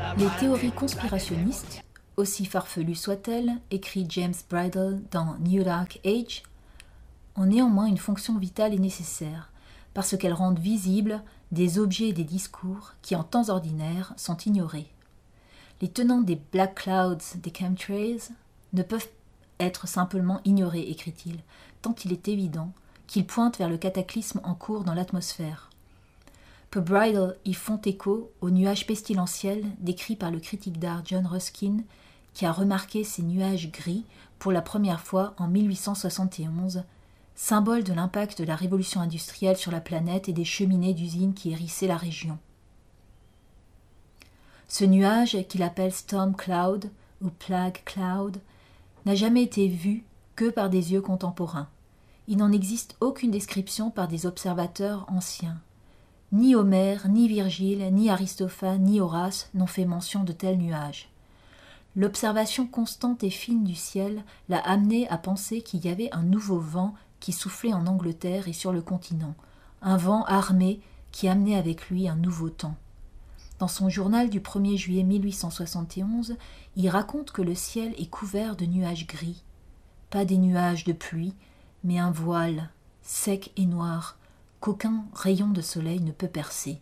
Les théories conspirationnistes, aussi farfelues soient-elles, écrit James Bridle dans New Dark Age, ont néanmoins une fonction vitale et nécessaire, parce qu'elles rendent visibles des objets et des discours qui, en temps ordinaire, sont ignorés. Les tenants des Black Clouds des chemtrails ne peuvent être simplement ignorés, écrit-il, tant il est évident qu'ils pointent vers le cataclysme en cours dans l'atmosphère. Peu Bridle y font écho aux nuages pestilentiels décrits par le critique d'art John Ruskin, qui a remarqué ces nuages gris pour la première fois en 1871, symbole de l'impact de la révolution industrielle sur la planète et des cheminées d'usines qui hérissaient la région. Ce nuage, qu'il appelle Storm Cloud ou Plague Cloud, n'a jamais été vu que par des yeux contemporains. Il n'en existe aucune description par des observateurs anciens. Ni Homère, ni Virgile, ni Aristophane, ni Horace n'ont fait mention de tels nuages. L'observation constante et fine du ciel l'a amené à penser qu'il y avait un nouveau vent qui soufflait en Angleterre et sur le continent, un vent armé qui amenait avec lui un nouveau temps. Dans son journal du 1er juillet 1871, il raconte que le ciel est couvert de nuages gris. Pas des nuages de pluie, mais un voile, sec et noir, qu'aucun rayon de soleil ne peut percer.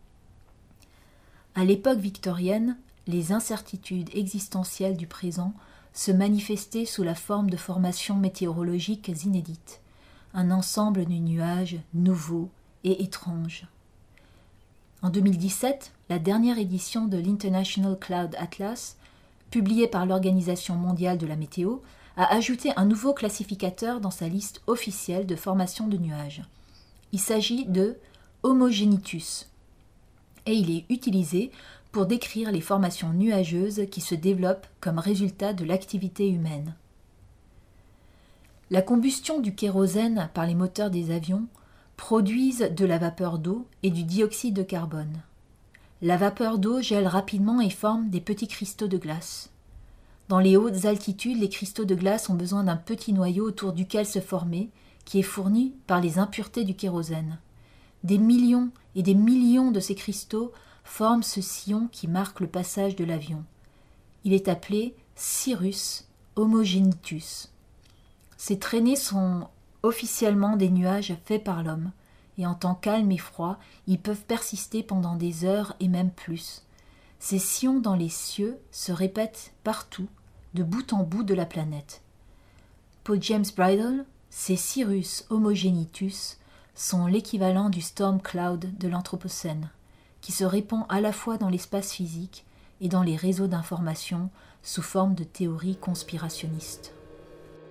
À l'époque victorienne, les incertitudes existentielles du présent se manifestaient sous la forme de formations météorologiques inédites, un ensemble de nuages nouveaux et étranges. En 2017, la dernière édition de l'International Cloud Atlas, publiée par l'Organisation mondiale de la météo, a ajouté un nouveau classificateur dans sa liste officielle de formation de nuages. Il s'agit de Homogenitus, et il est utilisé pour décrire les formations nuageuses qui se développent comme résultat de l'activité humaine. La combustion du kérosène par les moteurs des avions produisent de la vapeur d'eau et du dioxyde de carbone. La vapeur d'eau gèle rapidement et forme des petits cristaux de glace. Dans les hautes altitudes, les cristaux de glace ont besoin d'un petit noyau autour duquel se former, qui est fourni par les impuretés du kérosène. Des millions et des millions de ces cristaux forment ce sillon qui marque le passage de l'avion. Il est appelé Cirrus homogenitus. Ces traînées sont officiellement des nuages faits par l'homme, et en temps calme et froid, ils peuvent persister pendant des heures et même plus. Ces sillons dans les cieux se répètent partout, de bout en bout de la planète. Pour James Bridle, ces Cirrus homogenitus sont l'équivalent du storm cloud de l'Anthropocène, qui se répand à la fois dans l'espace physique et dans les réseaux d'information sous forme de théories conspirationnistes.